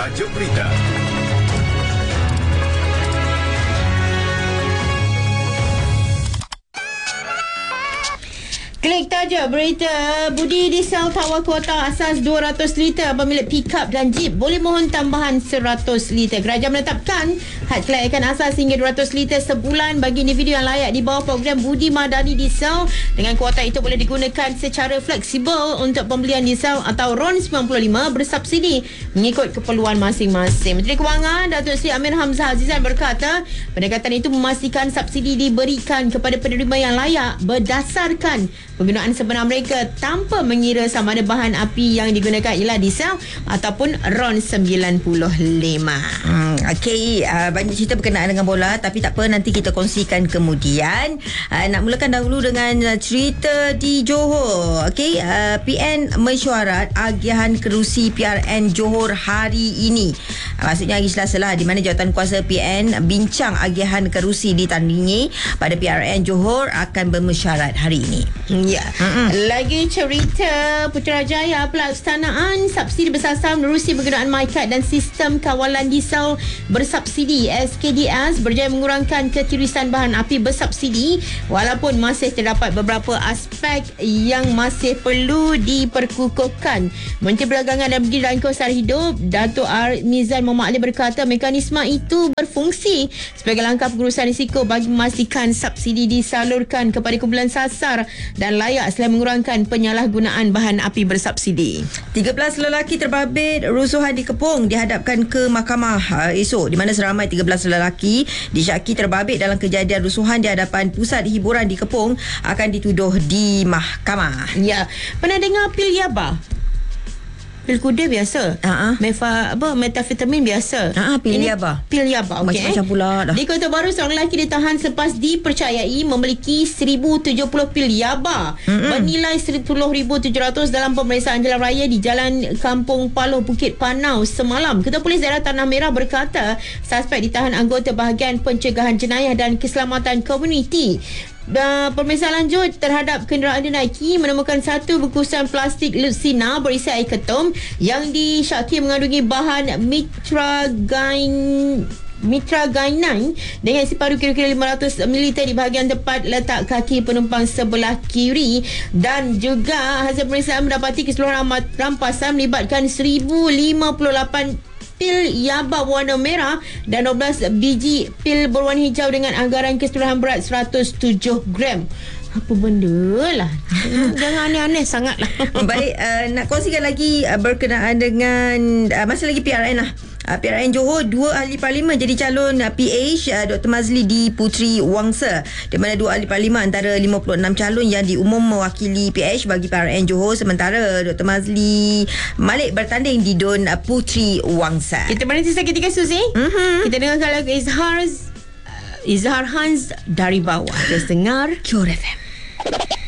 Tajuk berita. Klik tajuk berita. Budi disal tawar kuota asas 200 liter pemilik pickup dan jeep boleh mohon tambahan 100 liter. Kerajaan menetapkan had kelayakan asas hingga 200 liter sebulan bagi individu yang layak di bawah program Budi Madani Diesel. Dengan kuota itu boleh digunakan secara fleksibel untuk pembelian diesel atau RON 95 bersubsidi mengikut keperluan masing-masing. Menteri Kewangan Datuk Seri Amir Hamzah Azizan berkata pendekatan itu memastikan subsidi diberikan kepada penerima yang layak berdasarkan penggunaan sebenar mereka tanpa mengira sama ada bahan api yang digunakan ialah diesel ataupun RON 95. Okey, banyak cerita berkenaan dengan bola, tapi tak apa, nanti kita kongsikan kemudian. Nak mulakan dahulu dengan cerita di Johor. Okey, PN mesyuarat agihan kerusi PRN Johor hari ini. Maksudnya hari Selasa lah, di mana jawatankuasa PN bincang agihan kerusi ditandingi pada PRN Johor akan bermesyuarat hari ini. Ya. Lagi cerita Putrajaya, pelaksanaan subsidi bersasar menerusi penggunaan MyCard dan sistem kawalan diesel bersubsidi SKDS berjaya mengurangkan ketirisan bahan api bersubsidi walaupun masih terdapat beberapa aspek yang masih perlu diperkukuhkan. Menteri Perdagangan dan Bidang Kesan Hidup Datuk Mizan Muhammad Ali berkata mekanisme itu berfungsi sebagai langkah pengurusan risiko bagi memastikan subsidi disalurkan kepada kumpulan sasar dan layak selain mengurangkan penyalahgunaan bahan api bersubsidi. 13 lelaki terbabit rusuhan di Kepong dihadapkan ke mahkamah esok, di mana seramai 13 lelaki disyaki terbabit dalam kejadian rusuhan di hadapan pusat hiburan di Kepong akan dituduh di mahkamah. Ya, pernah dengar pil yaba? Pil kuda biasa. Metafetamin biasa. Pil yaba. Pil yaba, okey. Macam-macam pula dah. Di Kota Baru, seorang lelaki ditahan selepas dipercayai memiliki 1,070 pil yaba bernilai RM10,700 dalam pemeriksaan jalan raya di Jalan Kampung Paloh, Bukit Panau semalam. Ketua Polis Daerah Tanah Merah berkata suspek ditahan anggota bahagian pencegahan jenayah dan keselamatan komuniti. Pemeriksaan lanjut terhadap kenderaan dinaiki menemukan satu bungkusan plastik Lucina berisi air ketum yang disyaki mengandungi bahan mitragynine dengan isi padu kira-kira 500 ml di bahagian tepat letak kaki penumpang sebelah kiri. Dan juga hasil pemeriksaan mendapati keseluruhan rampasan melibatkan 1,058 pil yaba berwarna merah dan 12 biji pil berwarna hijau dengan anggaran keseluruhan berat 107 gram. Apa benda lah. Jangan aneh-aneh sangat lah. Baik, nak kongsikan lagi berkenaan dengan masih lagi PRN lah. PRN Johor, 2 ahli parlimen jadi calon PH Dr. Mazli di Puteri Wangsa, di mana 2 ahli parlimen antara 56 calon yang diumum mewakili PH bagi PRN Johor, sementara Dr. Mazli Malik bertanding di Dun Puteri Wangsa. Kita berhenti seketika, Suzy. Kita dengarkan lagu Izhar Hans dari bawah. Terus dengar Kure FM.